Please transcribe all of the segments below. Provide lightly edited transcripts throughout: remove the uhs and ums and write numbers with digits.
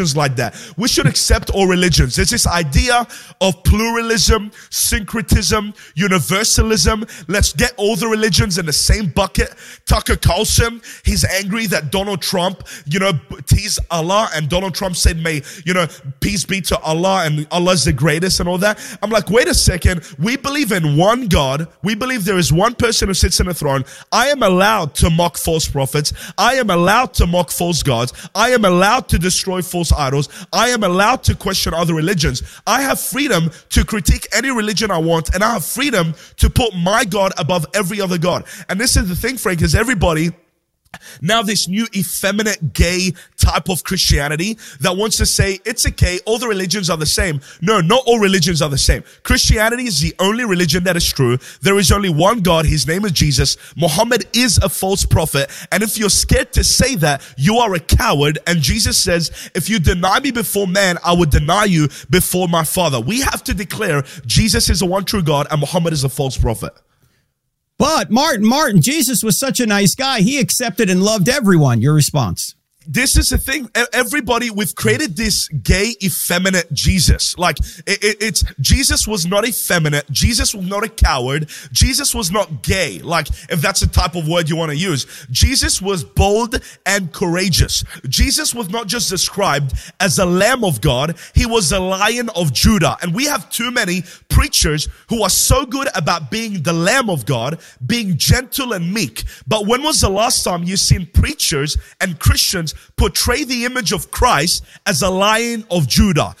like that. We should accept all religions. There's this idea of pluralism, syncretism, universalism. Let's get all the religions in the same bucket. Tucker Carlson, he's angry that Donald Trump, teased Allah, and Donald Trump said, may, peace be to Allah, and Allah's the greatest and all that. I'm like, wait a second. We believe in one God. We believe there is one person who sits on a throne. I am allowed to mock false prophets. I am allowed to mock false gods. I am allowed to destroy false idols. I am allowed to question other religions. I have freedom to critique any religion I want, and I have freedom to put my God above every other God. And this is the thing, Frank, is everybody now this new effeminate gay type of Christianity that wants to say it's okay, all the religions are the same. No, not all religions are the same. Christianity is the only religion that is true. There is only one God. His name is Jesus. Muhammad is a false prophet. And if you're scared to say that, you are a coward. And Jesus says, if you deny me before man, I will deny you before my Father. We have to declare Jesus is the one true God and Muhammad is a false prophet. But Martin, Jesus was such a nice guy. He accepted and loved everyone. Your response? This is the thing. Everybody, we've created this gay, effeminate Jesus. Like, it's Jesus was not effeminate. Jesus was not a coward. Jesus was not gay. Like, if that's the type of word you want to use. Jesus was bold and courageous. Jesus was not just described as a Lamb of God. He was a Lion of Judah. And we have too many preachers who are so good about being the Lamb of God, being gentle and meek. But when was the last time you've seen preachers and Christians portray the image of Christ as a Lion of Judah?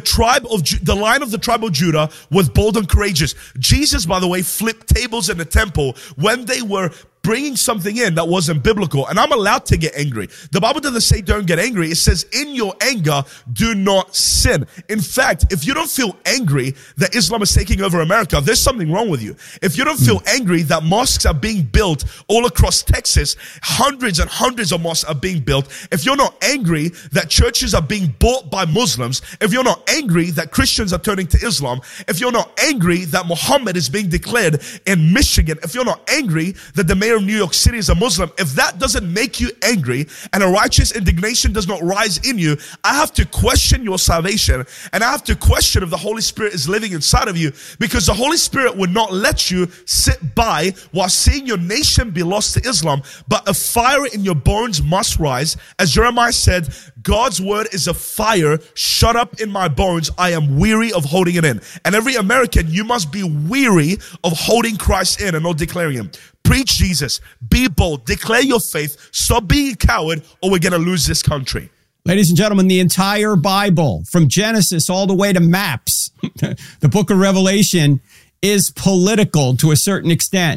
The Lion of the tribe of Judah was bold and courageous. Jesus, by the way, flipped tables in the temple when they were bringing something in that wasn't biblical. And I'm allowed to get angry. The Bible doesn't say don't get angry. It says in your anger, do not sin. In fact, if you don't feel angry that Islam is taking over America, there's something wrong with you. If you don't feel angry that mosques are being built all across Texas, hundreds and hundreds of mosques are being built. If you're not angry that churches are being bought by Muslims, if you're not angry that Christians are turning to Islam, if you're not angry that Muhammad is being declared in Michigan, if you're not angry that the mayor of New York City is a Muslim, if that doesn't make you angry and a righteous indignation does not rise in you, I have to question your salvation, and I have to question if the Holy Spirit is living inside of you, because the Holy Spirit would not let you sit by while seeing your nation be lost to Islam, but a fire in your bones must rise. As Jeremiah said, God's word is a fire shut up in my bones. I am weary of holding it in. And every American, you must be weary of holding Christ in and not declaring him. Preach Jesus. Be bold. Declare your faith. Stop being a coward, or we're going to lose this country. Ladies and gentlemen, the entire Bible, from Genesis all the way to maps, the book of Revelation is political to a certain extent.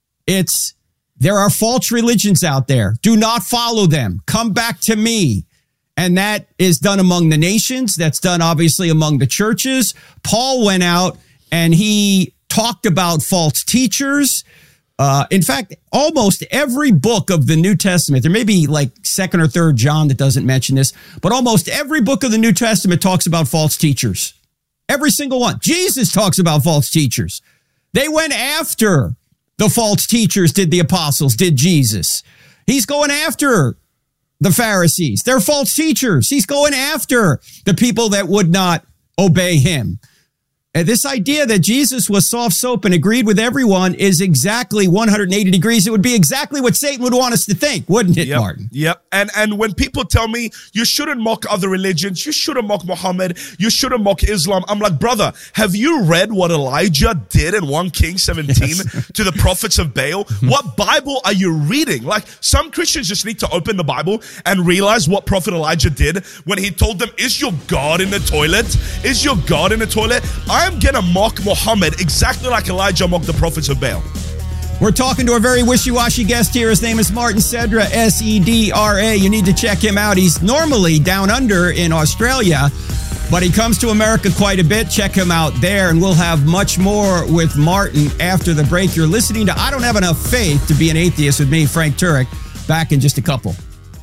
There are false religions out there. Do not follow them. Come back to me. And that is done among the nations. That's done, obviously, among the churches. Paul went out and he talked about false teachers. In fact, almost every book of the New Testament, there may be like 2nd or 3rd John that doesn't mention this, but almost every book of the New Testament talks about false teachers. Every single one. Jesus talks about false teachers. They went after the false teachers, did the apostles, did Jesus. He's going after the Pharisees. They're false teachers. He's going after the people that would not obey him. And this idea that Jesus was soft soap and agreed with everyone is exactly 180 degrees. It would be exactly what Satan would want us to think, wouldn't it, Martin? Yep. And when people tell me you shouldn't mock other religions, you shouldn't mock Muhammad, you shouldn't mock Islam, I'm like, brother, have you read what Elijah did in 1 Kings 17 to the prophets of Baal? What Bible are you reading? Like, some Christians just need to open the Bible and realize what Prophet Elijah did when he told them, is your God in the toilet? Is your God in the toilet? I'm going to mock Muhammad exactly like Elijah mocked the prophets of Baal. We're talking to a very wishy-washy guest here. His name is Martin Sedra, S-E-D-R-A. You need to check him out. He's normally down under in Australia, but he comes to America quite a bit. Check him out there, and we'll have much more with Martin after the break. You're listening to I Don't Have Enough Faith to Be an Atheist with me, Frank Turek. Back in just a couple.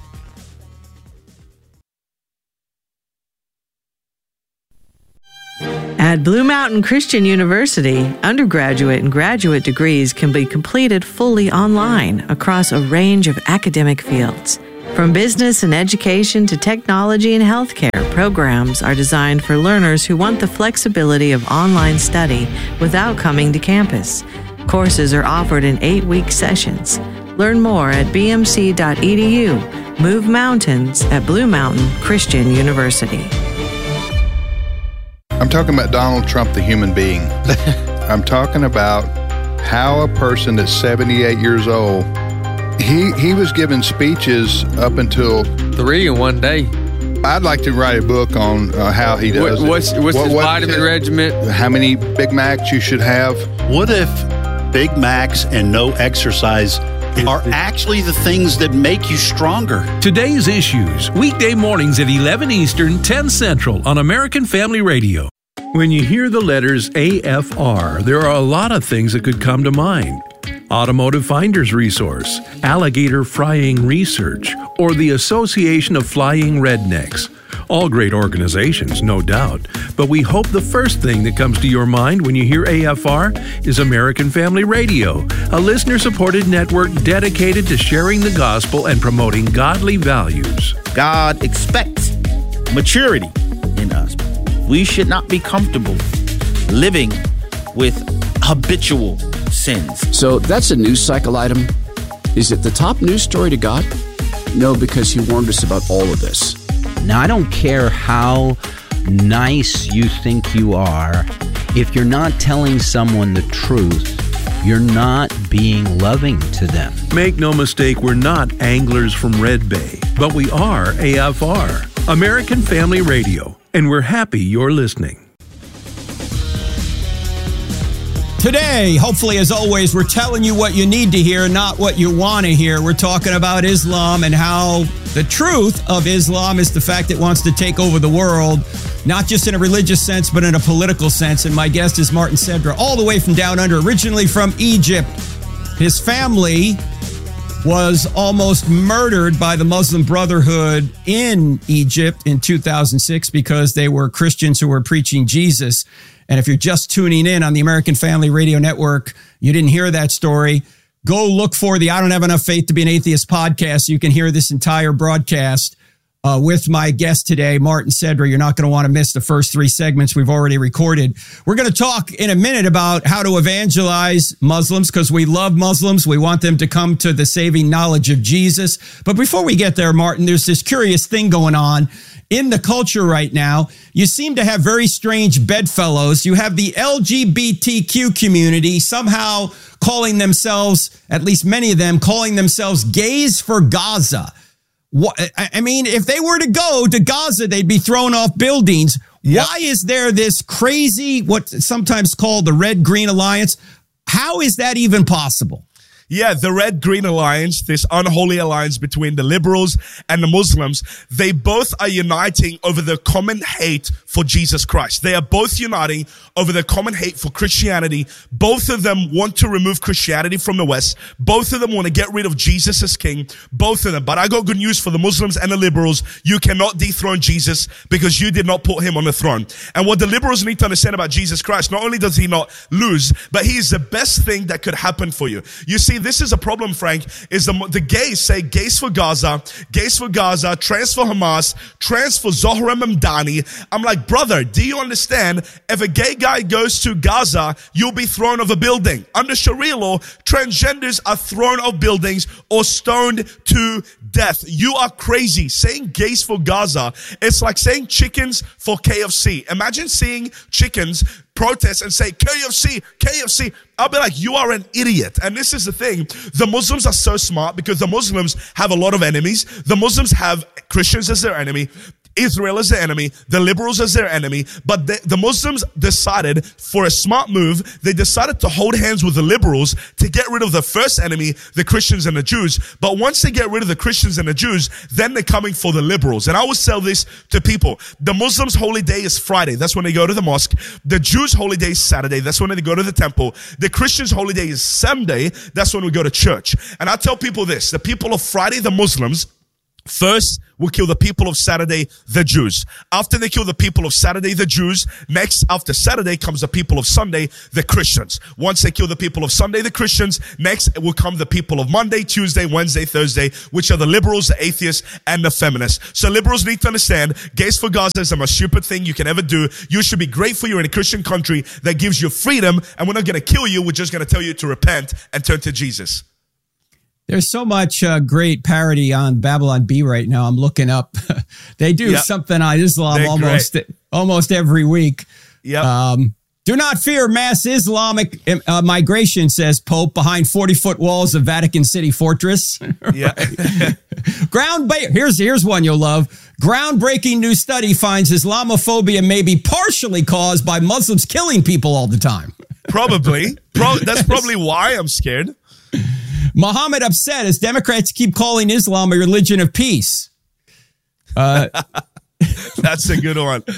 At Blue Mountain Christian University, undergraduate and graduate degrees can be completed fully online across a range of academic fields. From business and education to technology and healthcare, programs are designed for learners who want the flexibility of online study without coming to campus. Courses are offered in 8-week sessions. Learn more at bmc.edu. Move mountains at Blue Mountain Christian University. I'm talking about Donald Trump, the human being. I'm talking about how a person that's 78 years old, he was giving speeches up until 3 in one day. I'd like to write a book on how he does What's his vitamin regimen? How many Big Macs you should have. What if Big Macs and no exercise are actually the things that make you stronger? Today's Issues, weekday mornings at 11 Eastern, 10 Central on American Family Radio. When you hear the letters AFR, there are a lot of things that could come to mind. Automotive Finder's Resource, Alligator Frying Research, or the Association of Flying Rednecks. All great organizations, no doubt, but we hope the first thing that comes to your mind when you hear AFR is American Family Radio, a listener-supported network dedicated to sharing the gospel and promoting godly values. God expects maturity in us. We should not be comfortable living with habitual sins. So that's a news cycle item. Is it the top news story to God? No, because he warned us about all of this. Now, I don't care how nice you think you are. If you're not telling someone the truth, you're not being loving to them. Make no mistake, we're not anglers from Red Bay, but we are AFR, American Family Radio, and we're happy you're listening. Today, hopefully, as always, we're telling you what you need to hear, not what you want to hear. We're talking about Islam and how the truth of Islam is the fact it wants to take over the world, not just in a religious sense, but in a political sense. And my guest is Martin Cedra, all the way from down under, originally from Egypt. His family was almost murdered by the Muslim Brotherhood in Egypt in 2006 because they were Christians who were preaching Jesus. And if you're just tuning in on the American Family Radio Network, you didn't hear that story, go look for the I Don't Have Enough Faith to Be an Atheist podcast. You can hear this entire broadcast with my guest today, Martin Cedra. You're not going to want to miss the first 3 segments we've already recorded. We're going to talk in a minute about how to evangelize Muslims because we love Muslims. We want them to come to the saving knowledge of Jesus. But before we get there, Martin, there's this curious thing going on in the culture right now. You seem to have very strange bedfellows. You have the LGBTQ community somehow calling themselves, at least many of them, calling themselves gays for Gaza. I mean, if they were to go to Gaza, they'd be thrown off buildings. Yep. Why is there this crazy, what's sometimes called the Red-Green Alliance? How is that even possible? Yeah, the Red-Green Alliance, this unholy alliance between the liberals and the Muslims, they both are uniting over the common hate for Jesus Christ. They are both uniting over the common hate for Christianity. Both of them want to remove Christianity from the West. Both of them want to get rid of Jesus as king. Both of them. But I got good news for the Muslims and the liberals. You cannot dethrone Jesus because you did not put him on the throne. And what the liberals need to understand about Jesus Christ, not only does he not lose, but he is the best thing that could happen for you. You see, this is a problem, Frank, is the gays say gays for Gaza, trans for Hamas, trans for Zohra Mamdani. I'm like, brother, do you understand? If a gay guy goes to Gaza, you'll be thrown off a building. Under Sharia law, transgenders are thrown off buildings or stoned to death. You are crazy. Saying gays for Gaza, it's like saying chickens for KFC. Imagine seeing chickens protest and say KFC. I'll be like, you are an idiot. And this is the thing. The Muslims are so smart because the Muslims have a lot of enemies. The Muslims have Christians as their enemy, Israel as their enemy, the liberals as their enemy. But the Muslims decided, for a smart move, they decided to hold hands with the liberals to get rid of the first enemy, the Christians and the Jews. But once they get rid of the Christians and the Jews, then they're coming for the liberals. And I always tell this to people. The Muslims' holy day is Friday. That's when they go to the mosque. The Jews' holy day is Saturday. That's when they go to the temple. The Christians' holy day is Sunday. That's when we go to church. And I tell people this, the people of Friday, the Muslims, First, we'll kill the people of Saturday, the Jews. After they kill the people of Saturday, the Jews, next, after Saturday, comes the people of Sunday, the Christians. Once they kill the people of Sunday, the Christians, next will come the people of Monday, Tuesday, Wednesday, Thursday, which are the liberals, the atheists, and the feminists. So liberals need to understand, Gays for Gaza is the most stupid thing you can ever do. You should be grateful you're in a Christian country that gives you freedom, and we're not going to kill you. We're just going to tell you to repent and turn to Jesus. There's so much great parody on Babylon Bee right now. I'm looking up. They do something on Islam almost every week. Yep. Do not fear mass Islamic migration, says Pope, behind 40-foot walls of Vatican City fortress. Yeah. Here's one you'll love. Groundbreaking new study finds Islamophobia may be partially caused by Muslims killing people all the time. Probably. That's probably why I'm scared. Muhammad upset as Democrats keep calling Islam a religion of peace. That's a good one.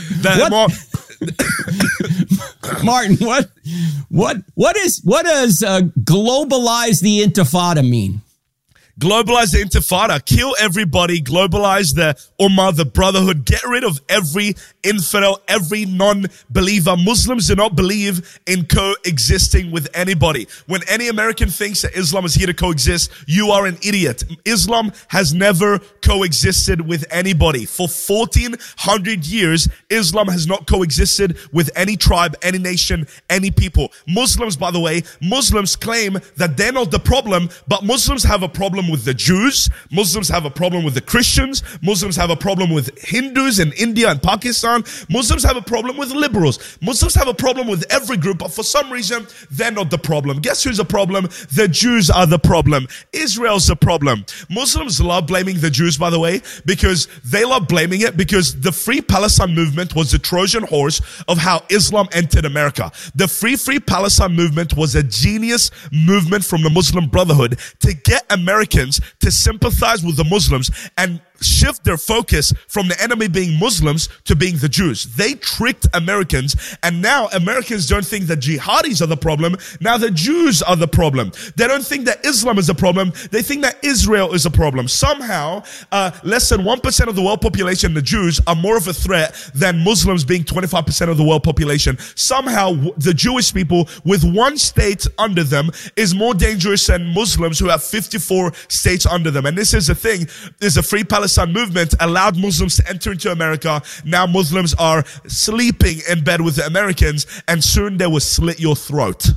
Martin, what does globalize the Intifada mean? Globalize the Intifada, kill everybody, globalize the Ummah, the Brotherhood, get rid of every infidel, every non-believer. Muslims do not believe in coexisting with anybody. When any American thinks that Islam is here to coexist, you are an idiot. Islam has never coexisted with anybody. For 1,400 years, Islam has not coexisted with any tribe, any nation, any people. Muslims, by the way, Muslims claim that they're not the problem, but Muslims have a problem with the Jews. Muslims have a problem with the Christians. Muslims have a problem with Hindus in India and Pakistan. Muslims have a problem with liberals. Muslims have a problem with every group, but for some reason, they're not the problem. Guess who's the problem? The Jews are the problem. Israel's the problem. Muslims love blaming the Jews, by the way, because they love blaming it because the Free Palestine movement was the Trojan horse of how Islam entered America. The Free Palestine movement was a genius movement from the Muslim Brotherhood to get Americans to sympathize with the Muslims and shift their focus from the enemy being Muslims to being the Jews. They tricked Americans, and now Americans don't think that jihadis are the problem. Now the Jews are the problem. They don't think that Islam is the problem. They think that Israel is a problem. Somehow, less than 1% of the world population, the Jews, are more of a threat than Muslims being 25% of the world population. Somehow, the Jewish people with one state under them is more dangerous than Muslims who have 54 states under them. And this is the thing, is a Free Palestine movement allowed Muslims to enter into America. Now Muslims are sleeping in bed with the Americans, and soon they will slit your throat.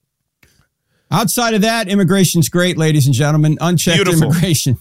Outside of that, immigration's great, ladies and gentlemen. Unchecked immigration.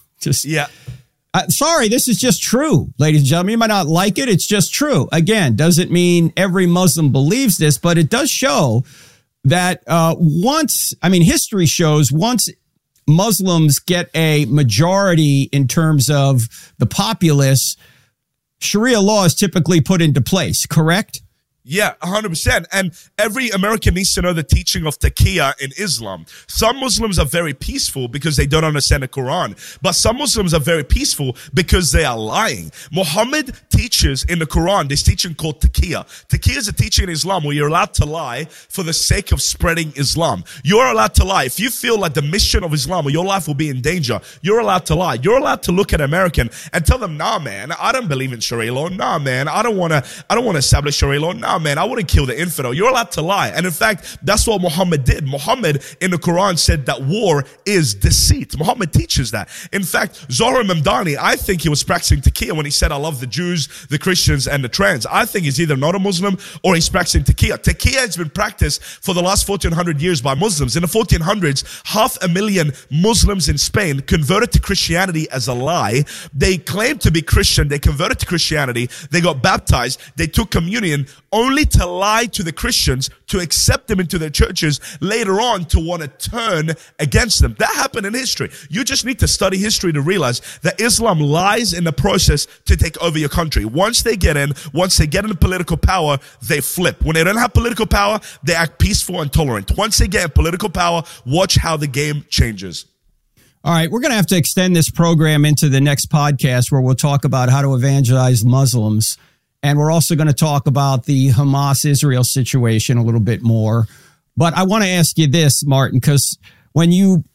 Sorry, this is just true, ladies and gentlemen. You might not like it. It's just true. Again, doesn't mean every Muslim believes this, but it does show that history shows once Muslims get a majority in terms of the populace, Sharia law is typically put into place, correct? Yeah, 100%. And every American needs to know the teaching of taqiyya in Islam. Some Muslims are very peaceful because they don't understand the Quran. But some Muslims are very peaceful because they are lying. Muhammad teaches in the Quran this teaching called taqiyya. Taqiyya is a teaching in Islam where you're allowed to lie for the sake of spreading Islam. You're allowed to lie. If you feel like the mission of Islam or your life will be in danger, you're allowed to lie. You're allowed to look at an American and tell them, nah, man, I don't believe in Sharia law. Nah, man, I don't want to establish Sharia law. Nah, man, I wouldn't kill the infidel. You're allowed to lie. And in fact, that's what Muhammad did. Muhammad in the Quran said that war is deceit. Muhammad teaches that. In fact, Zohar Mamdani, I think he was practicing taqiyya when he said, I love the Jews, the Christians, and the trans. I think he's either not a Muslim or he's practicing taqiyya. Taqiyya has been practiced for the last 1,400 years by Muslims. In the 1400s, 500,000 Muslims in Spain converted to Christianity as a lie. They claimed to be Christian. They converted to Christianity. They got baptized. They took communion only to lie to the Christians, to accept them into their churches, later on to want to turn against them. That happened in history. You just need to study history to realize that Islam lies in the process to take over your country. Once they get in political power, they flip. When they don't have political power, they act peaceful and tolerant. Once they get in political power, watch how the game changes. All right, we're going to have to extend this program into the next podcast where we'll talk about how to evangelize Muslims. And we're also going to talk about the Hamas-Israel situation a little bit more. But I want to ask you this, Martin, because when you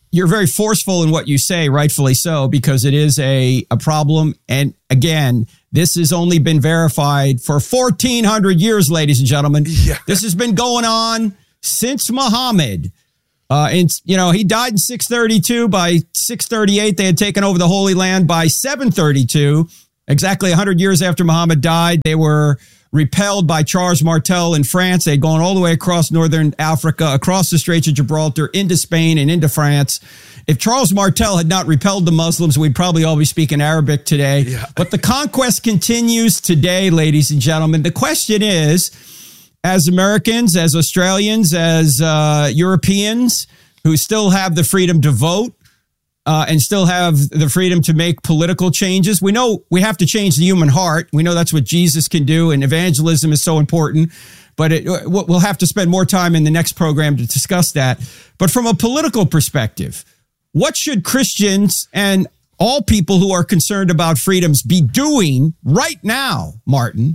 you're very forceful in what you say, rightfully so, because it is a problem. And again, this has only been verified for 1,400 years, ladies and gentlemen. Yeah. This has been going on since Muhammad. And, he died in 632. By 638, they had taken over the Holy Land. By 732, exactly 100 years after Muhammad died, they were repelled by Charles Martel in France. They'd gone all the way across northern Africa, across the Straits of Gibraltar, into Spain and into France. If Charles Martel had not repelled the Muslims, we'd probably all be speaking Arabic today. Yeah. But the conquest continues today, ladies and gentlemen. The question is, as Americans, as Australians, as Europeans who still have the freedom to vote, and still have the freedom to make political changes. We know we have to change the human heart. We know that's what Jesus can do, and evangelism is so important. But we'll have to spend more time in the next program to discuss that. But from a political perspective, what should Christians and all people who are concerned about freedoms be doing right now, Martin,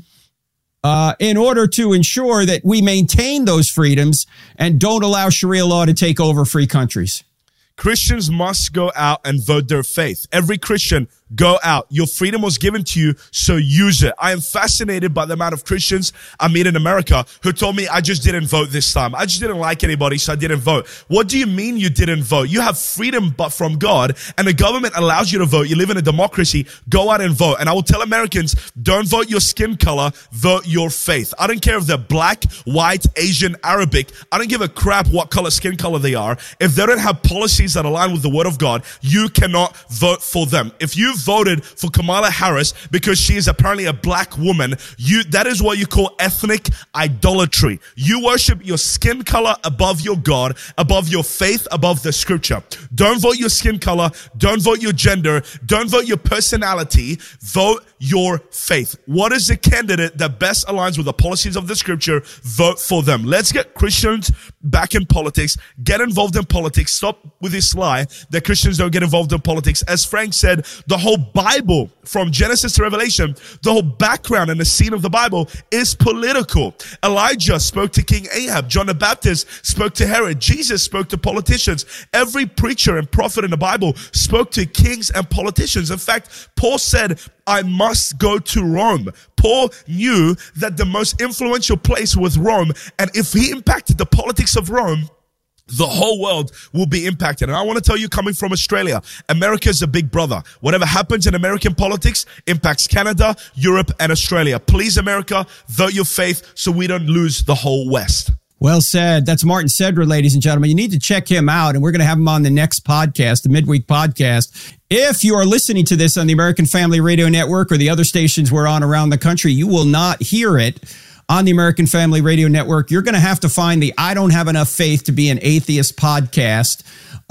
in order to ensure that we maintain those freedoms and don't allow Sharia law to take over free countries? Christians must go out and vote their faith. Every Christian, go out. Your freedom was given to you, so use it. I am fascinated by the amount of Christians I meet in America who told me I just didn't vote this time. I just didn't like anybody, so I didn't vote. What do you mean you didn't vote? You have freedom but from God, and the government allows you to vote. You live in a democracy. Go out and vote. And I will tell Americans, don't vote your skin color, vote your faith. I don't care if they're black, white, Asian, Arabic. I don't give a crap what color skin color they are. If they don't have policies that align with the word of God, you cannot vote for them. If you voted for Kamala Harris because she is apparently a black woman, that is what you call ethnic idolatry. You worship your skin color above your God, above your faith, above the scripture. Don't vote your skin color. Don't vote your gender. Don't vote your personality. Vote your faith. What is the candidate that best aligns with the policies of the scripture? Vote for them. Let's get Christians back in politics. Get involved in politics. Stop with this lie that Christians don't get involved in politics. As Frank said, the whole Bible, from Genesis to Revelation, the whole background and the scene of the Bible is political. Elijah spoke to King Ahab. John the Baptist spoke to Herod. Jesus spoke to politicians. Every preacher and prophet in the Bible spoke to kings and politicians. In fact, Paul said, I must go to Rome. Paul knew that the most influential place was Rome, and if he impacted the politics of Rome, the whole world will be impacted. And I want to tell you, coming from Australia, America is a big brother. Whatever happens in American politics impacts Canada, Europe, and Australia. Please, America, vote your faith so we don't lose the whole West. Well said. That's Martin Cedra, ladies and gentlemen. You need to check him out, and we're going to have him on the next podcast, the Midweek Podcast. If you are listening to this on the American Family Radio Network or the other stations we're on around the country, you will not hear it on the American Family Radio Network. You're going to have to find the I Don't Have Enough Faith to Be an Atheist podcast.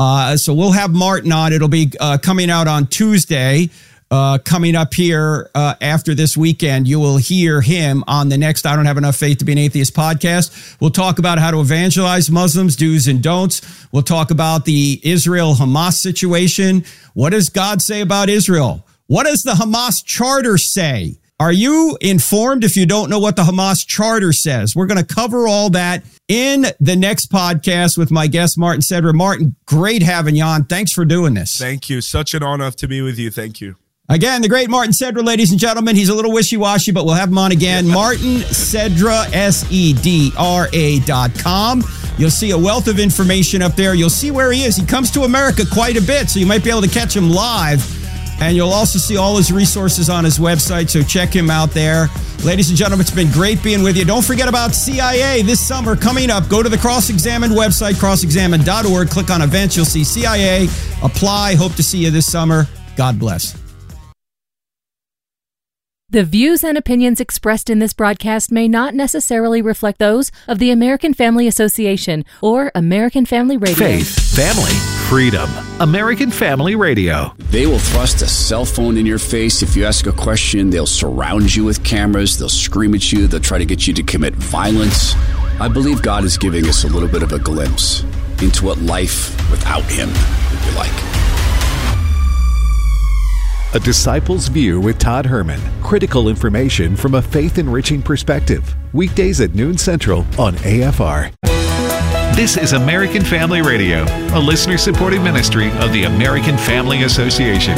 So we'll have Martin on. It'll be coming out on Tuesday. Coming up here after this weekend, you will hear him on the next I Don't Have Enough Faith to Be an Atheist podcast. We'll talk about how to evangelize Muslims, do's and don'ts. We'll talk about the Israel-Hamas situation. What does God say about Israel? What does the Hamas charter say? Are you informed if you don't know what the Hamas charter says? We're going to cover all that in the next podcast with my guest, Martin Cedra. Martin, great having you on. Thanks for doing this. Thank you. Such an honor to be with you. Thank you. Again, the great Martin Cedra, ladies and gentlemen. He's a little wishy-washy, but we'll have him on again. Martin Cedra, Cedra.com. You'll see a wealth of information up there. You'll see where he is. He comes to America quite a bit, so you might be able to catch him live. And you'll also see all his resources on his website, so check him out there. Ladies and gentlemen, it's been great being with you. Don't forget about CIA this summer coming up. Go to the Cross-Examine website, crossexamine.org. Click on events. You'll see CIA. Apply. Hope to see you this summer. God bless. The views and opinions expressed in this broadcast may not necessarily reflect those of the American Family Association or American Family Radio. Faith, family, freedom. American Family Radio. They will thrust a cell phone in your face. If you ask a question, they'll surround you with cameras. They'll scream at you. They'll try to get you to commit violence. I believe God is giving us a little bit of a glimpse into what life without Him would be like. A Disciple's View with Todd Herman. Critical information from a faith-enriching perspective. Weekdays at noon Central on AFR. This is American Family Radio, a listener-supported ministry of the American Family Association.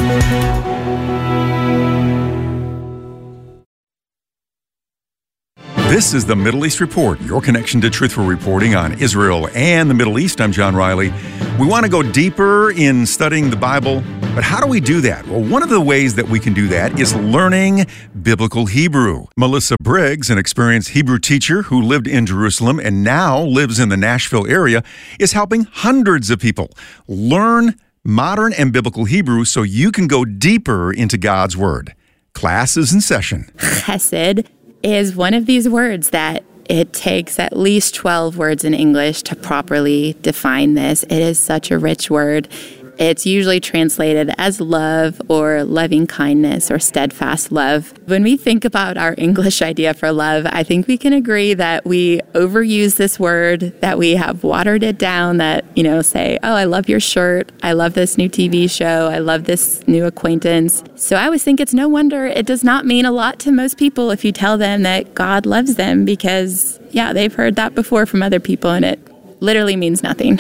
This is the Middle East Report, your connection to truthful reporting on Israel and the Middle East. I'm John Riley. We want to go deeper in studying the Bible, but how do we do that? Well, one of the ways that we can do that is learning biblical Hebrew. Melissa Briggs, an experienced Hebrew teacher who lived in Jerusalem and now lives in the Nashville area, is helping hundreds of people learn modern and biblical Hebrew so you can go deeper into God's Word. Class is in session. Chesed is one of these words that it takes at least 12 words in English to properly define this. It is such a rich word. It's usually translated as love or loving kindness or steadfast love. When we think about our English idea for love, I think we can agree that we overuse this word, that we have watered it down, that, say, oh, I love your shirt. I love this new TV show. I love this new acquaintance. So I always think it's no wonder it does not mean a lot to most people if you tell them that God loves them because, they've heard that before from other people and it literally means nothing.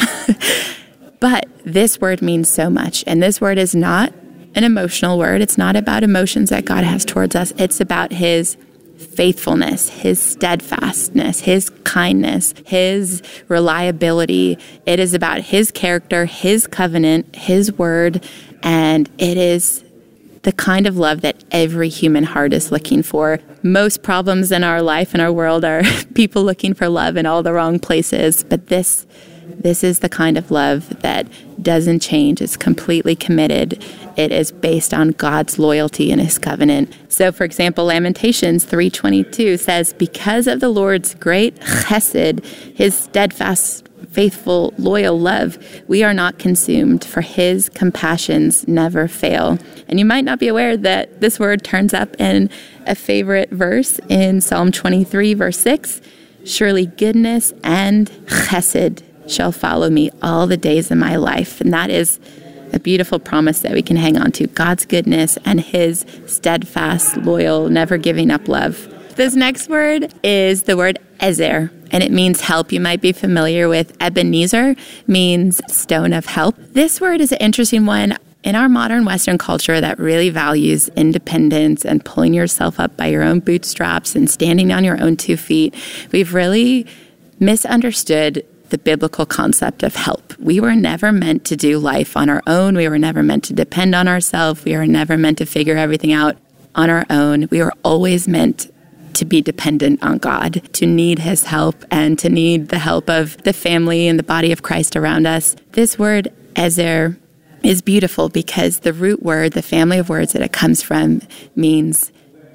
But this word means so much. And this word is not an emotional word. It's not about emotions that God has towards us. It's about his faithfulness, his steadfastness, his kindness, his reliability. It is about his character, his covenant, his word. And it is the kind of love that every human heart is looking for. Most problems in our life and our world are people looking for love in all the wrong places. But this is the kind of love that doesn't change. It's completely committed. It is based on God's loyalty and his covenant. So, for example, Lamentations 3:22 says, because of the Lord's great chesed, his steadfast, faithful, loyal love, we are not consumed, for his compassions never fail. And you might not be aware that this word turns up in a favorite verse in Psalm 23, verse 6. Surely goodness and chesed shall follow me all the days of my life. And that is a beautiful promise that we can hang on to. God's goodness and his steadfast, loyal, never giving up love. This next word is the word ezer, and it means help. You might be familiar with Ebenezer, means stone of help. This word is an interesting one. In our modern Western culture that really values independence and pulling yourself up by your own bootstraps and standing on your own 2 feet, we've really misunderstood the biblical concept of help. We were never meant to do life on our own. We were never meant to depend on ourselves. We were never meant to figure everything out on our own. We were always meant to be dependent on God, to need his help and to need the help of the family and the body of Christ around us. This word, ezer, is beautiful because the root word, the family of words that it comes from, means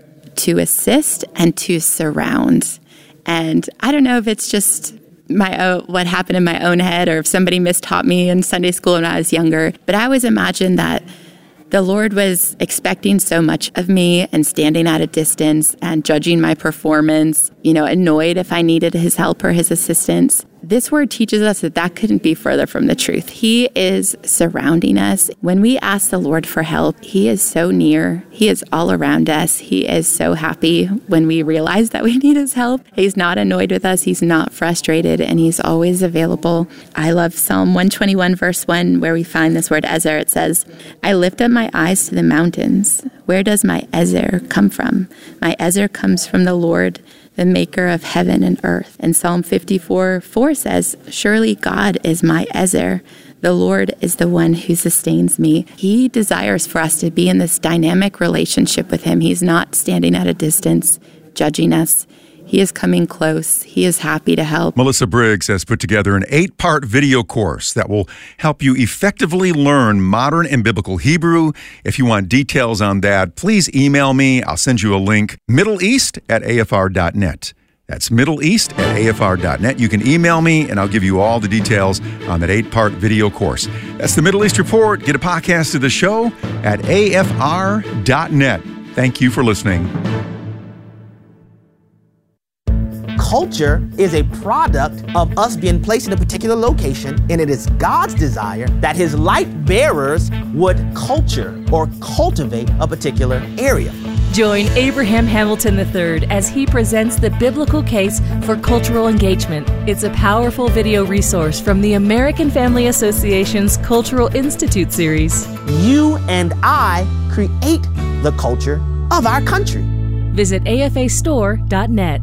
to assist and to surround. And I don't know if it's just what happened in my own head or if somebody mistaught me in Sunday school when I was younger, but I always imagined that the Lord was expecting so much of me and standing at a distance and judging my performance, annoyed if I needed his help or his assistance. This word teaches us that couldn't be further from the truth. He is surrounding us. When we ask the Lord for help, he is so near. He is all around us. He is so happy when we realize that we need his help. He's not annoyed with us. He's not frustrated, and he's always available. I love Psalm 121, verse 1, where we find this word ezer. It says, I lift up my eyes to the mountains. Where does my ezer come from? My ezer comes from the Lord, the maker of heaven and earth. And Psalm 54:4 says, surely God is my ezer. The Lord is the one who sustains me. He desires for us to be in this dynamic relationship with him. He's not standing at a distance, judging us. He is coming close. He is happy to help. Melissa Briggs has put together an 8-part video course that will help you effectively learn modern and biblical Hebrew. If you want details on that, please email me. I'll send you a link, middleeast@afr.net. That's middleeast@afr.net. You can email me, and I'll give you all the details on that 8-part video course. That's the Middle East Report. Get a podcast of the show at afr.net. Thank you for listening. Culture is a product of us being placed in a particular location, and it is God's desire that his light bearers would culture or cultivate a particular area. Join Abraham Hamilton III as he presents the biblical case for cultural engagement. It's a powerful video resource from the American Family Association's Cultural Institute series. You and I create the culture of our country. Visit afastore.net.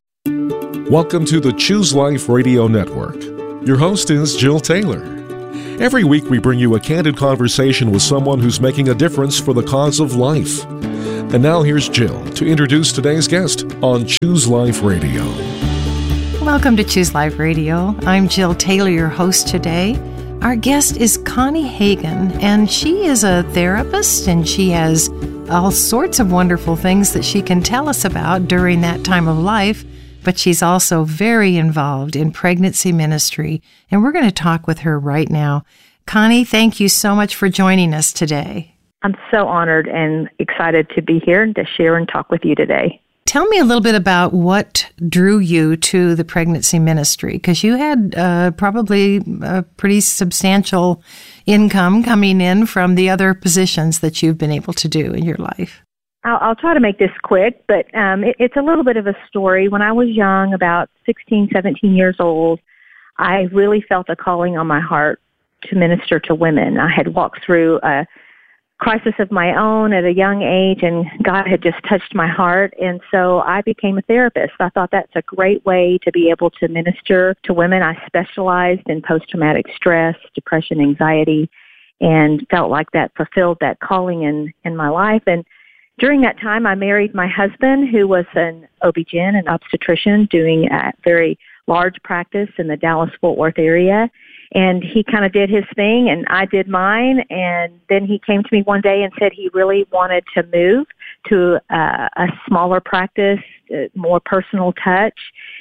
Welcome to the Choose Life Radio Network. Your host is Jill Taylor. Every week we bring you a candid conversation with someone who's making a difference for the cause of life. And now here's Jill to introduce today's guest on Choose Life Radio. Welcome to Choose Life Radio. I'm Jill Taylor, your host today. Our guest is Connie Hagen, and she is a therapist, and she has all sorts of wonderful things that she can tell us about during that time of life, but she's also very involved in pregnancy ministry, and we're going to talk with her right now. Connie, thank you so much for joining us today. I'm so honored and excited to be here and to share and talk with you today. Tell me a little bit about what drew you to the pregnancy ministry, because you had probably a pretty substantial income coming in from the other positions that you've been able to do in your life. I'll try to make this quick, but it's a little bit of a story. When I was young, about 16, 17 years old, I really felt a calling on my heart to minister to women. I had walked through a crisis of my own at a young age, and God had just touched my heart, and so I became a therapist. I thought that's a great way to be able to minister to women. I specialized in post-traumatic stress, depression, anxiety, and felt like that fulfilled that calling in my life. And during that time, I married my husband, who was an OB-GYN, an obstetrician, doing a very large practice in the Dallas-Fort Worth area. And he kind of did his thing, and I did mine. And then he came to me one day and said he really wanted to move to a smaller practice, more personal touch.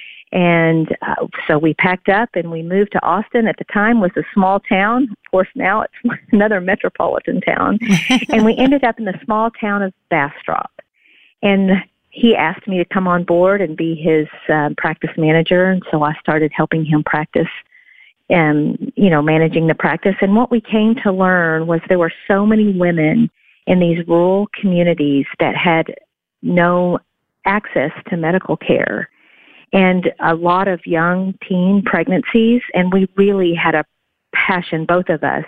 And so we packed up and we moved to Austin. At the time, was a small town. Of course, now it's another metropolitan town. And we ended up in the small town of Bastrop. And he asked me to come on board and be his practice manager. And so I started helping him practice and, managing the practice. And what we came to learn was there were so many women in these rural communities that had no access to medical care, and a lot of young teen pregnancies. And we really had a passion, both of us,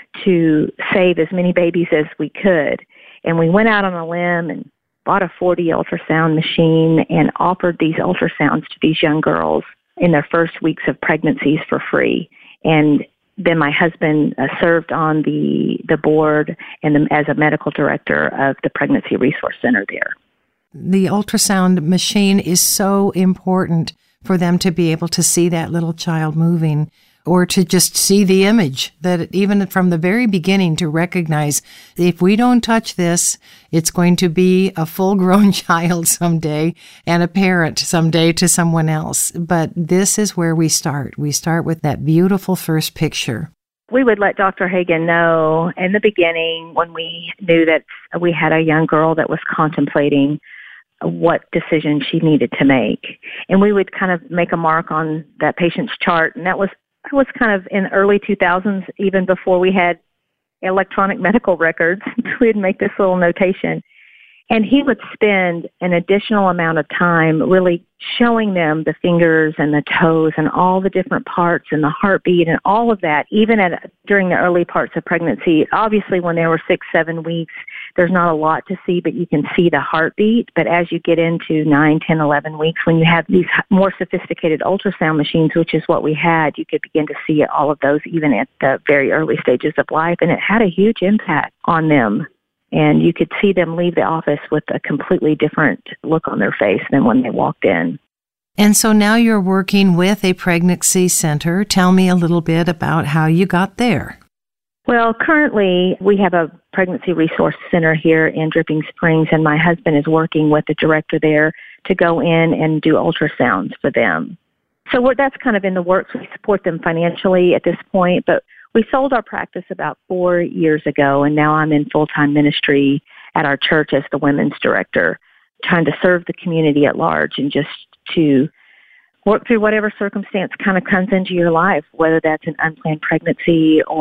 to save as many babies as we could. And we went out on a limb and bought a 4D ultrasound machine and offered these ultrasounds to these young girls in their first weeks of pregnancies for free. And then my husband served on the board and as a medical director of the Pregnancy Resource Center there. The ultrasound machine is so important for them to be able to see that little child moving, or to just see the image, that even from the very beginning to recognize, if we don't touch this, it's going to be a full-grown child someday and a parent someday to someone else. But this is where we start. We start with that beautiful first picture. We would let Dr. Hagen know in the beginning when we knew that we had a young girl that was contemplating what decision she needed to make. And we would kind of make a mark on that patient's chart, and that was kind of in early 2000s, even before we had electronic medical records. We'd make this little notation. And he would spend an additional amount of time really showing them the fingers and the toes and all the different parts and the heartbeat and all of that, even during the early parts of pregnancy. Obviously, when they were 6, 7 weeks, there's not a lot to see, but you can see the heartbeat. But as you get into 9, 10, 11 weeks, when you have these more sophisticated ultrasound machines, which is what we had, you could begin to see all of those even at the very early stages of life. And it had a huge impact on them. And you could see them leave the office with a completely different look on their face than when they walked in. And so now you're working with a pregnancy center. Tell me a little bit about how you got there. Well, currently we have a pregnancy resource center here in Dripping Springs, and my husband is working with the director there to go in and do ultrasounds for them. So that's kind of in the works. We support them financially at this point, but we sold our practice about 4 years ago, and now I'm in full-time ministry at our church as the women's director, trying to serve the community at large and just to work through whatever circumstance kind of comes into your life, whether that's an unplanned pregnancy or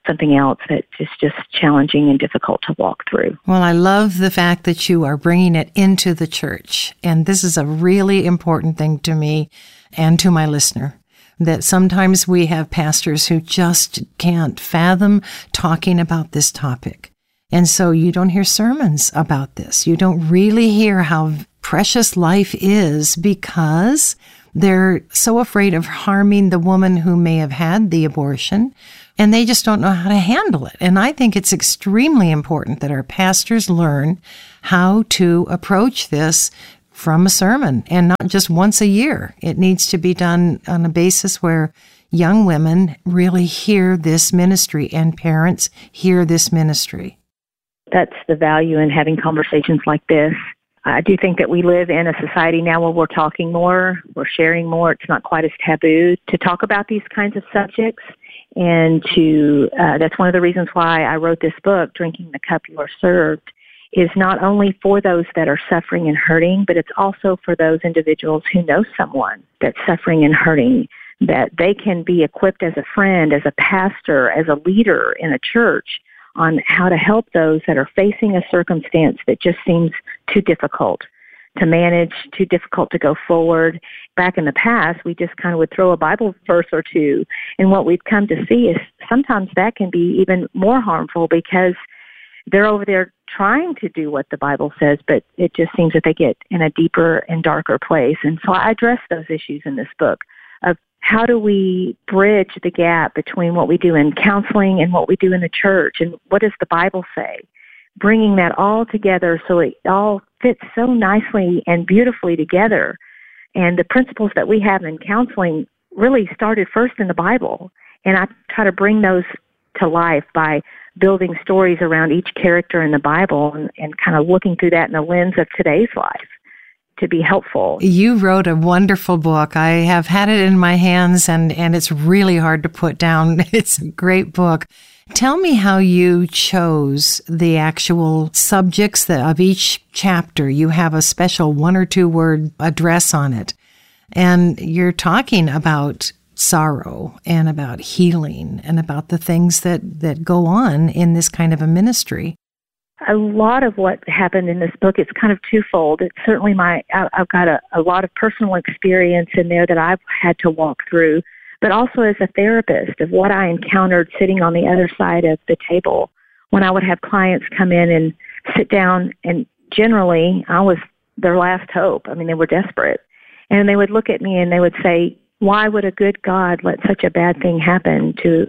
something else that is just challenging and difficult to walk through. Well, I love the fact that you are bringing it into the church. And this is a really important thing to me and to my listener, that sometimes we have pastors who just can't fathom talking about this topic. And so you don't hear sermons about this. You don't really hear how precious life is because they're so afraid of harming the woman who may have had the abortion, and they just don't know how to handle it. And I think it's extremely important that our pastors learn how to approach this from a sermon, and not just once a year. It needs to be done on a basis where young women really hear this ministry and parents hear this ministry. That's the value in having conversations like this. I do think that we live in a society now where we're talking more, we're sharing more. It's not quite as taboo to talk about these kinds of subjects. And that's one of the reasons why I wrote this book, Drinking the Cup You Are Served, is not only for those that are suffering and hurting, but it's also for those individuals who know someone that's suffering and hurting, that they can be equipped as a friend, as a pastor, as a leader in a church on how to help those that are facing a circumstance that just seems too difficult to manage, too difficult to go forward. Back in the past, we just kind of would throw a Bible verse or two, and what we've come to see is sometimes that can be even more harmful because they're over there trying to do what the Bible says, but it just seems that they get in a deeper and darker place. And so I address those issues in this book of how do we bridge the gap between what we do in counseling and what we do in the church, and what does the Bible say? Bringing that all together so it all fits so nicely and beautifully together. And the principles that we have in counseling really started first in the Bible. And I try to bring those to life by building stories around each character in the Bible and kind of looking through that in the lens of today's life to be helpful. You wrote a wonderful book. I have had it in my hands, and it's really hard to put down. It's a great book. Tell me how you chose the actual subjects of each chapter. You have a special 1 or 2 word address on it. And you're talking about sorrow and about healing and about the things that go on in this kind of a ministry. A lot of what happened in this book is kind of twofold. It's certainly I've got a lot of personal experience in there that I've had to walk through, but also as a therapist of what I encountered sitting on the other side of the table when I would have clients come in and sit down, and generally I was their last hope. I mean, they were desperate. And they would look at me and they would say, why would a good God let such a bad thing happen to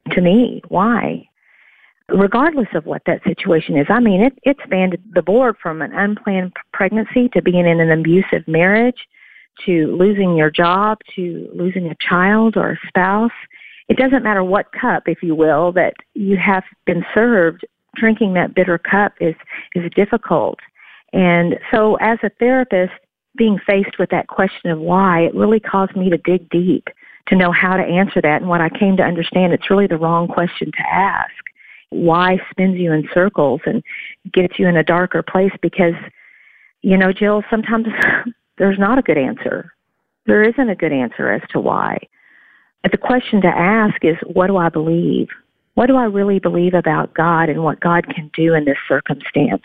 me? Why? Regardless of what that situation is. I mean, it spanned the board from an unplanned pregnancy to being in an abusive marriage to losing your job to losing a child or a spouse. It doesn't matter what cup, if you will, that you have been served. Drinking that bitter cup is difficult. And so as a therapist, being faced with that question of why, it really caused me to dig deep to know how to answer that. And what I came to understand, it's really the wrong question to ask. Why spins you in circles and gets you in a darker place because, Jill, sometimes there's not a good answer. There isn't a good answer as to why. But the question to ask is, what do I believe? What do I really believe about God and what God can do in this circumstance?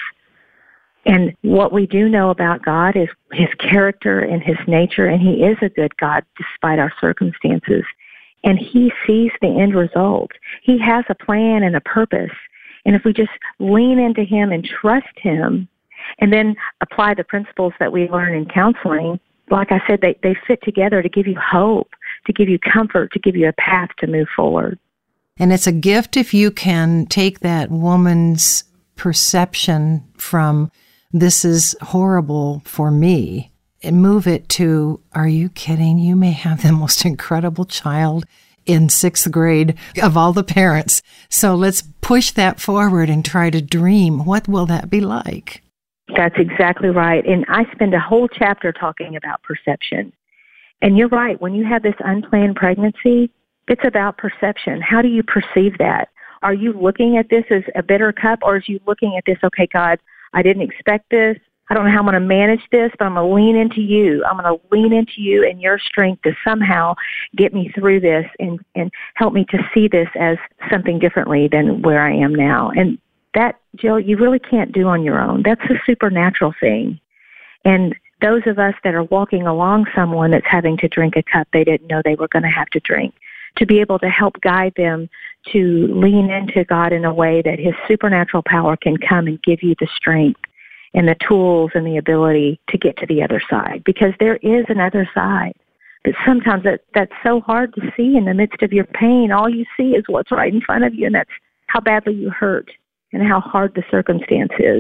And what we do know about God is His character and His nature, and He is a good God despite our circumstances. And He sees the end result. He has a plan and a purpose. And if we just lean into Him and trust Him, and then apply the principles that we learn in counseling, like I said, they fit together to give you hope, to give you comfort, to give you a path to move forward. And it's a gift if you can take that woman's perception from, this is horrible for me, and move it to, are you kidding? You may have the most incredible child in 6th grade of all the parents. So let's push that forward and try to dream. What will that be like? That's exactly right. And I spend a whole chapter talking about perception. And you're right. When you have this unplanned pregnancy, it's about perception. How do you perceive that? Are you looking at this as a bitter cup, or are you looking at this, okay, God, I didn't expect this. I don't know how I'm going to manage this, but I'm going to lean into you. I'm going to lean into you and your strength to somehow get me through this and help me to see this as something differently than where I am now. And that, Jill, you really can't do on your own. That's a supernatural thing. And those of us that are walking along someone that's having to drink a cup they didn't know they were going to have to drink, to be able to help guide them to lean into God in a way that His supernatural power can come and give you the strength and the tools and the ability to get to the other side. Because there is another side. But sometimes that's so hard to see in the midst of your pain. All you see is what's right in front of you, and that's how badly you hurt and how hard the circumstance is.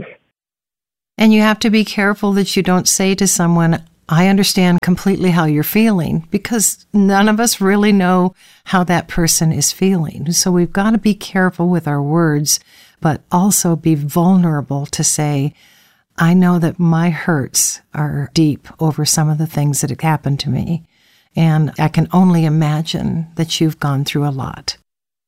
And you have to be careful that you don't say to someone, I understand completely how you're feeling, because none of us really know how that person is feeling. So we've got to be careful with our words, but also be vulnerable to say, I know that my hurts are deep over some of the things that have happened to me, and I can only imagine that you've gone through a lot.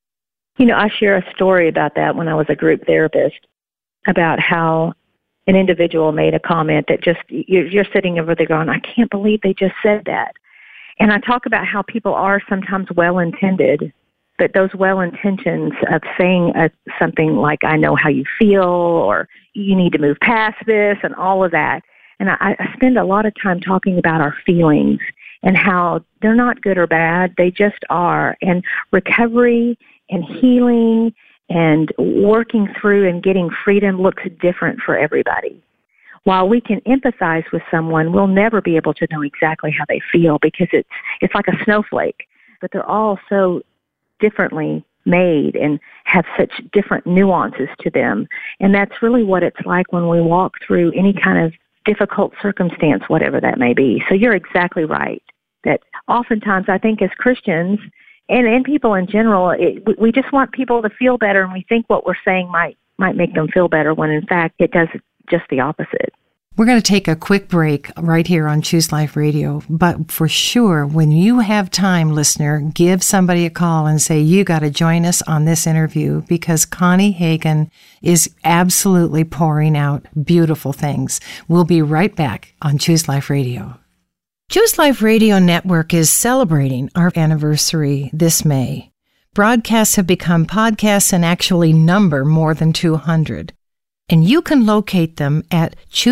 You know, I share a story about that when I was a group therapist, about how an individual made a comment that just, you're sitting over there going, I can't believe they just said that. And I talk about how people are sometimes well-intended, but those well-intentions of saying something like, I know how you feel, or you need to move past this, and all of that. And I spend a lot of time talking about our feelings and how they're not good or bad, they just are. And recovery and healing and working through and getting freedom looks different for everybody. While we can empathize with someone, we'll never be able to know exactly how they feel, because it's like a snowflake, but they're all so differently made and have such different nuances to them. And that's really what it's like when we walk through any kind of difficult circumstance, whatever that may be. So you're exactly right that oftentimes I think as Christians and people in general, we just want people to feel better, and we think what we're saying might make them feel better, when in fact it does just the opposite. We're going to take a quick break right here on Choose Life Radio. But for sure, when you have time, listener, give somebody a call and say, you got to join us on this interview, because Connie Hagen is absolutely pouring out beautiful things. We'll be right back on Choose Life Radio. Choose Life Radio Network is celebrating our anniversary this May. Broadcasts have become podcasts and actually number more than 200. And you can locate them at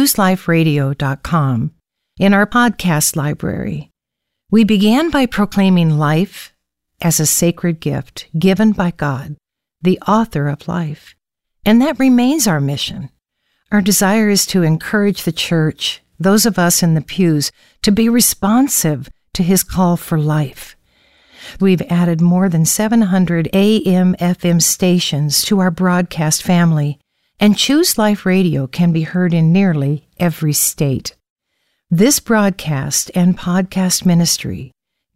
chooseliferadio.com in our podcast library. We began by proclaiming life as a sacred gift given by God, the author of life. And that remains our mission. Our desire is to encourage the church, those of us in the pews, to be responsive to His call for life. We've added more than 700 AM/FM stations to our broadcast family, and Choose Life Radio can be heard in nearly every state. This broadcast and podcast ministry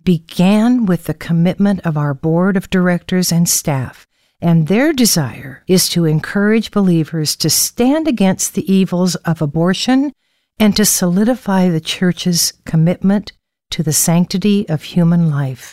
began with the commitment of our board of directors and staff, and their desire is to encourage believers to stand against the evils of abortion and to solidify the church's commitment to the sanctity of human life.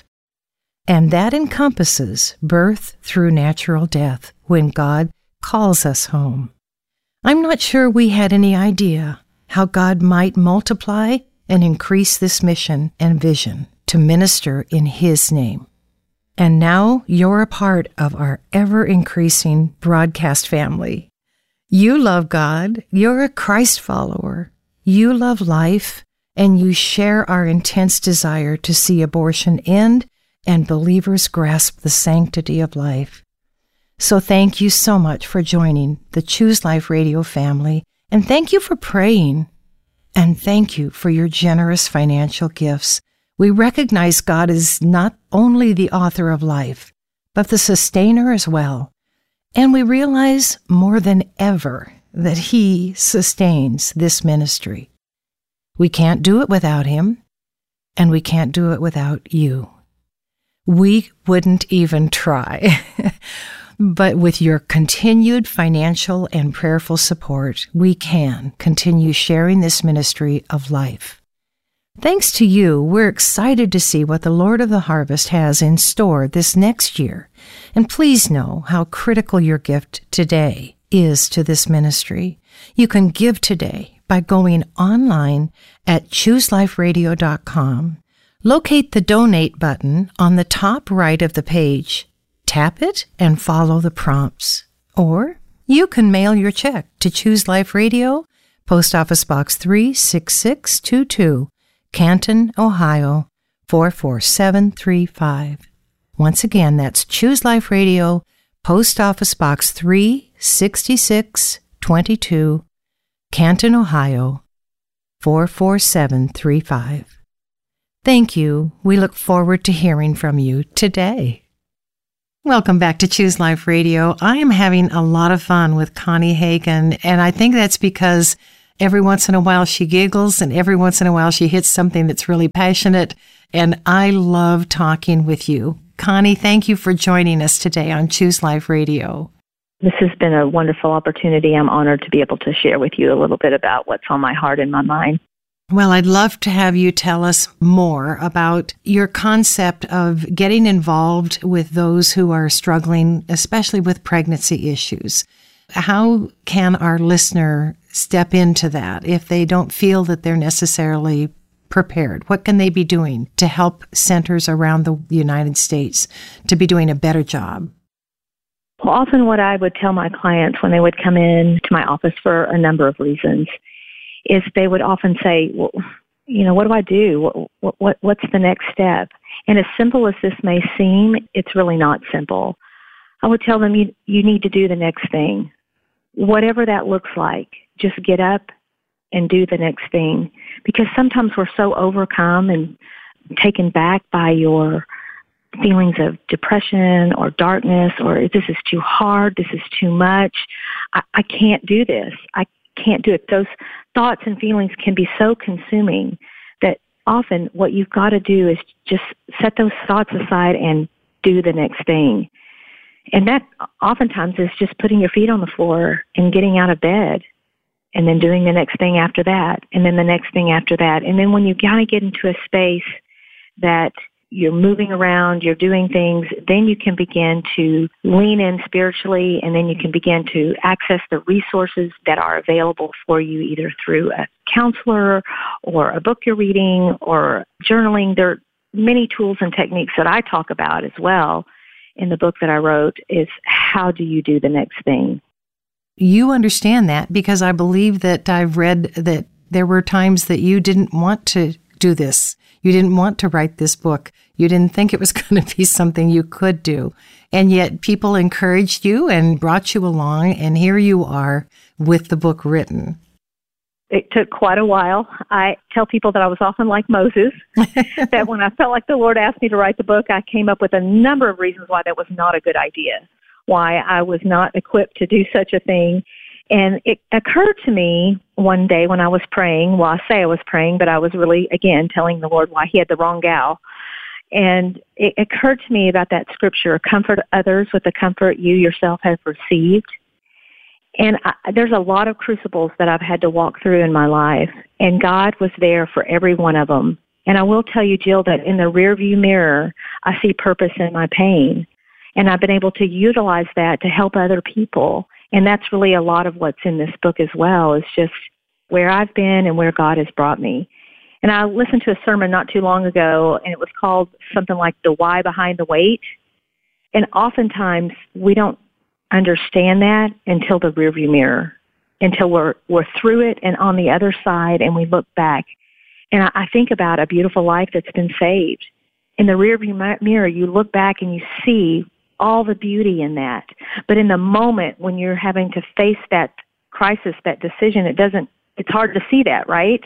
And that encompasses birth through natural death when God calls us home. I'm not sure we had any idea how God might multiply and increase this mission and vision to minister in His name. And now you're a part of our ever-increasing broadcast family. You love God, you're a Christ follower, you love life, and you share our intense desire to see abortion end and believers grasp the sanctity of life. So thank you so much for joining the Choose Life Radio family, and thank you for praying, and thank you for your generous financial gifts. We recognize God is not only the author of life, but the sustainer as well, and we realize more than ever that He sustains this ministry. We can't do it without Him, and we can't do it without you. We wouldn't even try. But with your continued financial and prayerful support, we can continue sharing this ministry of life. Thanks to you, we're excited to see what the Lord of the Harvest has in store this next year. And please know how critical your gift today is to this ministry. You can give today by going online at chooseliferadio.com. Locate the donate button on the top right of the page. Tap it and follow the prompts. Or you can mail your check to Choose Life Radio, Post Office Box 36622, Canton, Ohio 44735. Once again, that's Choose Life Radio, Post Office Box 36622, Canton, Ohio 44735. Thank you. We look forward to hearing from you today. Welcome back to Choose Life Radio. I am having a lot of fun with Connie Hagen, and I think that's because every once in a while she giggles, and every once in a while she hits something that's really passionate, and I love talking with you. Connie, thank you for joining us today on Choose Life Radio. This has been a wonderful opportunity. I'm honored to be able to share with you a little bit about what's on my heart and my mind. Well, I'd love to have you tell us more about your concept of getting involved with those who are struggling, especially with pregnancy issues. How can our listener step into that if they don't feel that they're necessarily prepared? What can they be doing to help centers around the United States to be doing a better job? Well, often what I would tell my clients when they would come in to my office for a number of reasons is they would often say, well, what do I do? What's the next step? And as simple as this may seem, it's really not simple. I would tell them you need to do the next thing. Whatever that looks like, just get up and do the next thing. Because sometimes we're so overcome and taken back by your feelings of depression or darkness, or this is too hard, this is too much, I can't do this, I can't do it. Those thoughts and feelings can be so consuming that often what you've got to do is just set those thoughts aside and do the next thing. And that oftentimes is just putting your feet on the floor and getting out of bed and then doing the next thing after that and then the next thing after that. And then when you kind of get into a space that you're moving around, you're doing things, then you can begin to lean in spiritually, and then you can begin to access the resources that are available for you either through a counselor or a book you're reading or journaling. There are many tools and techniques that I talk about as well in the book that I wrote is how do you do the next thing? You understand that because I believe that I've read that there were times that you didn't want to do this. You didn't want to write this book. You didn't think it was going to be something you could do. And yet people encouraged you and brought you along, and here you are with the book written. It took quite a while. I tell people that I was often like Moses, that when I felt like the Lord asked me to write the book, I came up with a number of reasons why that was not a good idea, why I was not equipped to do such a thing. And it occurred to me one day when I was praying, well, I say I was praying, but I was really, again, telling the Lord why he had the wrong gal. And it occurred to me about that scripture, comfort others with the comfort you yourself have received. And there's a lot of crucibles that I've had to walk through in my life, and God was there for every one of them. And I will tell you, Jill, that in the rearview mirror, I see purpose in my pain. And I've been able to utilize that to help other people. And that's really a lot of what's in this book as well, is just where I've been and where God has brought me. And I listened to a sermon not too long ago, and it was called something like The Why Behind the Wait. And oftentimes we don't understand that until the rearview mirror, until we're through it and on the other side and we look back. And I think about a beautiful life that's been saved. In the rearview mirror, you look back and you see all the beauty in that. But in the moment when you're having to face that crisis, that decision, it's hard to see that, right?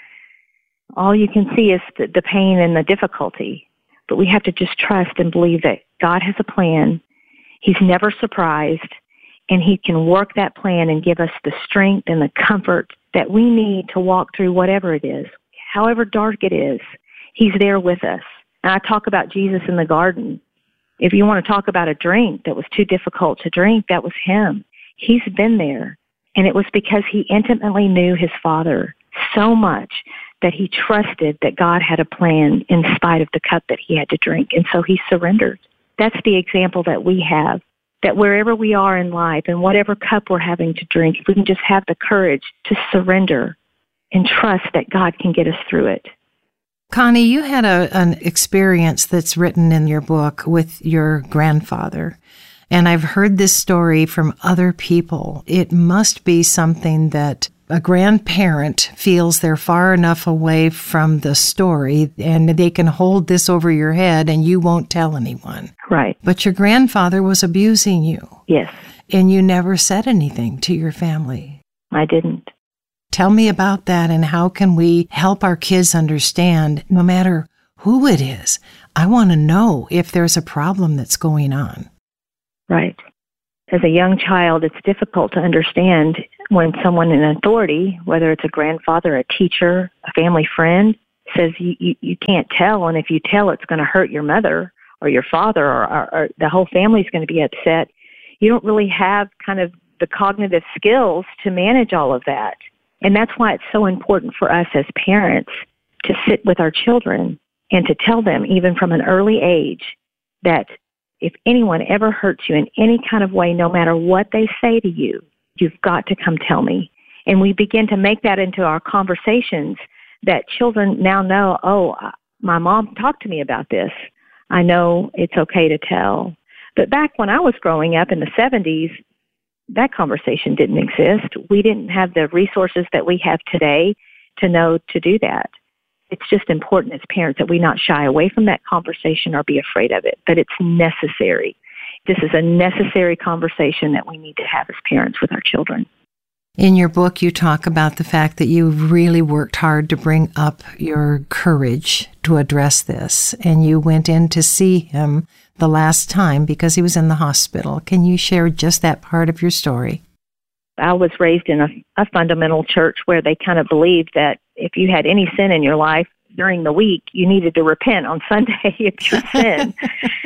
All you can see is the pain and the difficulty. But we have to just trust and believe that God has a plan. He's never surprised, and he can work that plan and give us the strength and the comfort that we need to walk through whatever it is. However dark it is, he's there with us. And I talk about Jesus in the garden. If you want to talk about a drink that was too difficult to drink, that was him. He's been there. And it was because he intimately knew his Father so much that he trusted that God had a plan in spite of the cup that he had to drink. And so he surrendered. That's the example that we have, that wherever we are in life and whatever cup we're having to drink, if we can just have the courage to surrender and trust that God can get us through it. Connie, you had an experience that's written in your book with your grandfather, and I've heard this story from other people. It must be something that a grandparent feels they're far enough away from the story and they can hold this over your head and you won't tell anyone. Right. But your grandfather was abusing you. Yes. And you never said anything to your family. I didn't. Tell me about that, and how can we help our kids understand, no matter who it is, I want to know if there's a problem that's going on. Right. As a young child, it's difficult to understand when someone in authority, whether it's a grandfather, a teacher, a family friend, says you can't tell, and if you tell, it's going to hurt your mother or your father, or the whole family's going to be upset. You don't really have kind of the cognitive skills to manage all of that. And that's why it's so important for us as parents to sit with our children and to tell them, even from an early age, that if anyone ever hurts you in any kind of way, no matter what they say to you, you've got to come tell me. And we begin to make that into our conversations, that children now know, oh, my mom talked to me about this. I know it's okay to tell. But back when I was growing up in the 70s, that conversation didn't exist. We didn't have the resources that we have today to know to do that. It's just important as parents that we not shy away from that conversation or be afraid of it, but it's necessary. This is a necessary conversation that we need to have as parents with our children. In your book, you talk about the fact that you really worked hard to bring up your courage to address this, and you went in to see him the last time because he was in the hospital. Can you share just that part of your story? I was raised in a fundamental church where they kind of believed that if you had any sin in your life during the week, you needed to repent on Sunday of your sin.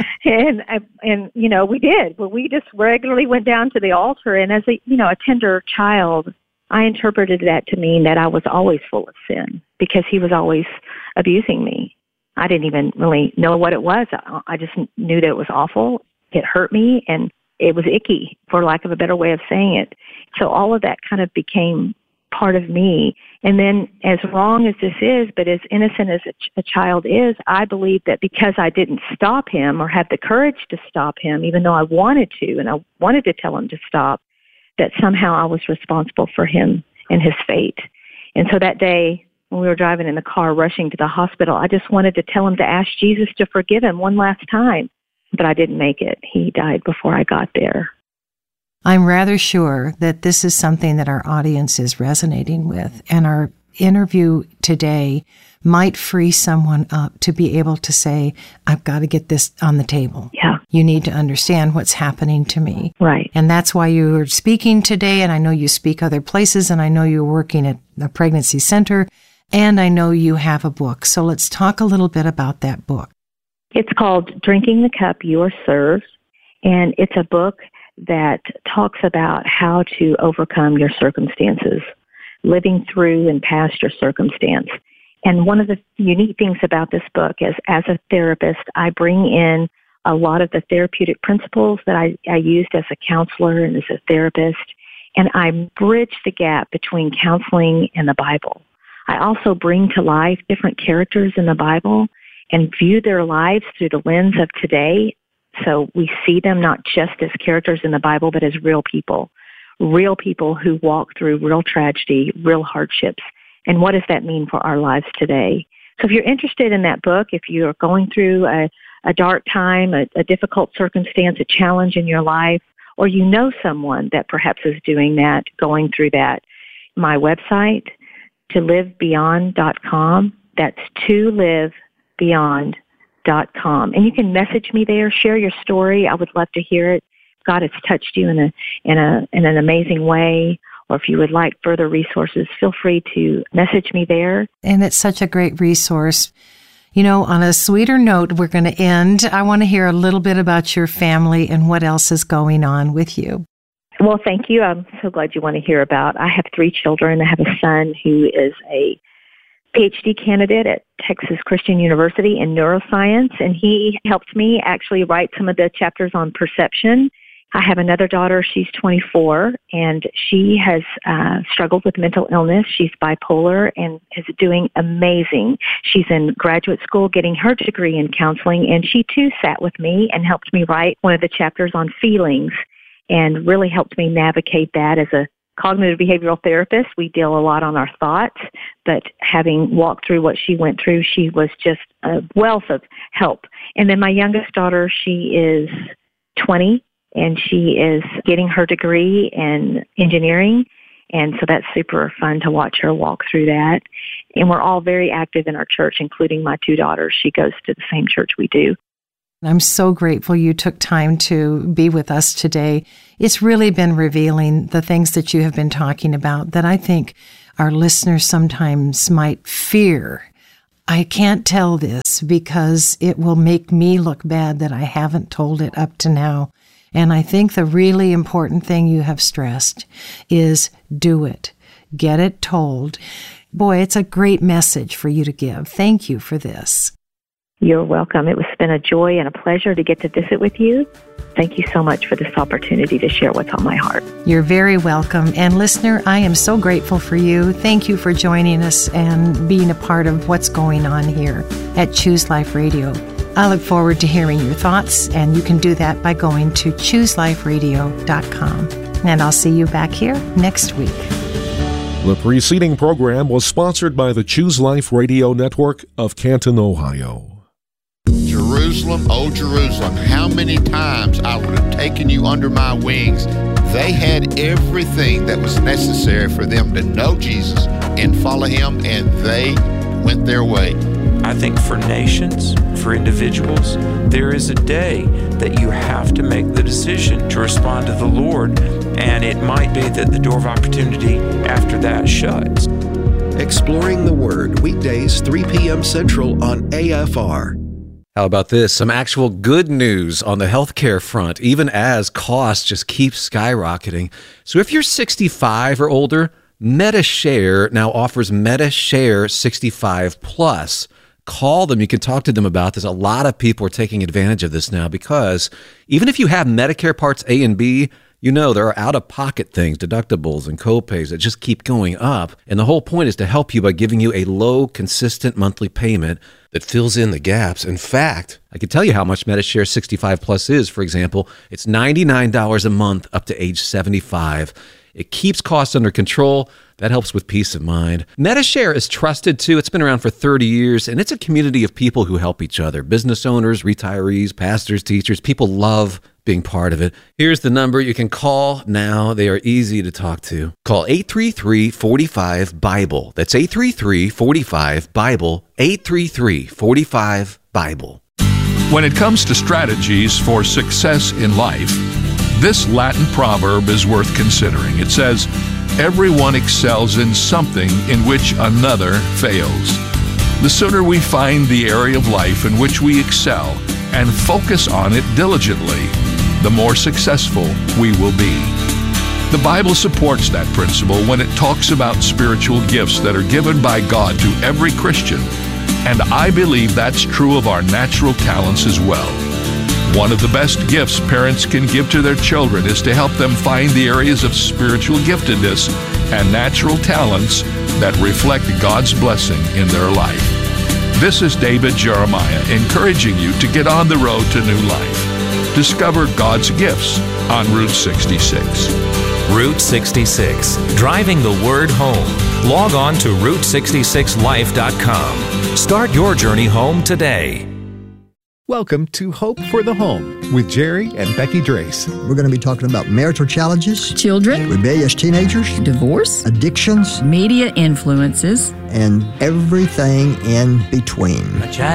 And you know, we did. But we just regularly went down to the altar, and as a tender child, I interpreted that to mean that I was always full of sin because he was always abusing me. I didn't even really know what it was. I just knew that it was awful. It hurt me, and it was icky, for lack of a better way of saying it. So all of that kind of became part of me. And then, as wrong as this is, but as innocent as a child is, I believe that because I didn't stop him or have the courage to stop him, even though I wanted to, and I wanted to tell him to stop, that somehow I was responsible for him and his fate. And so that day, when we were driving in the car rushing to the hospital, I just wanted to tell him to ask Jesus to forgive him one last time. But I didn't make it. He died before I got there. I'm rather sure that this is something that our audience is resonating with, and our interview today might free someone up to be able to say, I've got to get this on the table. Yeah. You need to understand what's happening to me. Right. And that's why you're speaking today, and I know you speak other places, and I know you're working at a pregnancy center, and I know you have a book. So let's talk a little bit about that book. It's called Drinking the Cup You Are Served, and it's a book that talks about how to overcome your circumstances, living through and past your circumstance. And one of the unique things about this book is, as a therapist, I bring in a lot of the therapeutic principles that I used as a counselor and as a therapist, and I bridge the gap between counseling and the Bible. I also bring to life different characters in the Bible and view their lives through the lens of today. So we see them not just as characters in the Bible, but as real people who walk through real tragedy, real hardships. And what does that mean for our lives today? So if you're interested in that book, if you're going through a dark time, a difficult circumstance, a challenge in your life, or you know someone that perhaps is doing that, going through that, my website, tolivebeyond.com, that's tolivebeyond.com. And you can message me there, share your story. I would love to hear it. God has touched you in an amazing way. Or if you would like further resources, feel free to message me there. And it's such a great resource. You know, on a sweeter note, we're going to end. I want to hear a little bit about your family and what else is going on with you. Well, thank you. I'm so glad you want to hear about. I have 3 children. I have a son who is a PhD candidate at Texas Christian University in neuroscience, and he helped me actually write some of the chapters on perception I have another daughter. She's 24, and she has struggled with mental illness. She's bipolar and is doing amazing. She's in graduate school getting her degree in counseling, and she too sat with me and helped me write one of the chapters on feelings and really helped me navigate that. As a cognitive behavioral therapist, we deal a lot on our thoughts, but having walked through what she went through, she was just a wealth of help. And then my youngest daughter, she is 20, and she is getting her degree in engineering. And so that's super fun to watch her walk through that. And we're all very active in our church, including my two daughters. She goes to the same church we do. I'm so grateful you took time to be with us today. It's really been revealing the things that you have been talking about that I think our listeners sometimes might fear. I can't tell this because it will make me look bad that I haven't told it up to now. And I think the really important thing you have stressed is do it. Get it told. Boy, it's a great message for you to give. Thank you for this. You're welcome. It's been a joy and a pleasure to get to visit with you. Thank you so much for this opportunity to share what's on my heart. You're very welcome. And listener, I am so grateful for you. Thank you for joining us and being a part of what's going on here at Choose Life Radio. I look forward to hearing your thoughts, and you can do that by going to chooseliferadio.com. And I'll see you back here next week. The preceding program was sponsored by the Choose Life Radio Network of Canton, Ohio. Jerusalem, oh Jerusalem, how many times I would have taken you under my wings. They had everything that was necessary for them to know Jesus and follow him, and they went their way. I think for nations, for individuals, there is a day that you have to make the decision to respond to the Lord, and it might be that the door of opportunity after that shuts. Exploring the Word, weekdays 3 p.m. Central on AFR. How about this? Some actual good news on the healthcare front, even as costs just keep skyrocketing. So if you're 65 or older, Medi-Share now offers Medi-Share 65 Plus. Call them. You can talk to them about this. A lot of people are taking advantage of this now because even if you have Medicare Parts A and B, you know there are out-of-pocket things, deductibles and co-pays that just keep going up. And the whole point is to help you by giving you a low, consistent monthly payment that fills in the gaps. In fact, I can tell you how much Medi-Share 65 Plus is. For example, it's $99 a month up to age 75. It keeps costs under control. That helps with peace of mind. Medi-Share is trusted too. It's been around for 30 years, and it's a community of people who help each other. Business owners, retirees, pastors, teachers. People love being part of it. Here's the number you can call now. They are easy to talk to. Call 833-45-BIBLE. That's 833-45-BIBLE. 833-45-BIBLE. When it comes to strategies for success in life, this Latin proverb is worth considering. It says, "Everyone excels in something in which another fails." The sooner we find the area of life in which we excel and focus on it diligently, the more successful we will be. The Bible supports that principle when it talks about spiritual gifts that are given by God to every Christian, and I believe that's true of our natural talents as well. One of the best gifts parents can give to their children is to help them find the areas of spiritual giftedness and natural talents that reflect God's blessing in their life. This is David Jeremiah encouraging you to get on the road to new life. Discover God's gifts on Route 66. Route 66, driving the word home. Log on to Route66Life.com. Start your journey home today. Welcome to Hope for the Home with Jerry and Becky Drace. We're going to be talking about marital challenges, children, rebellious teenagers, divorce, addictions, media influences, and everything in between.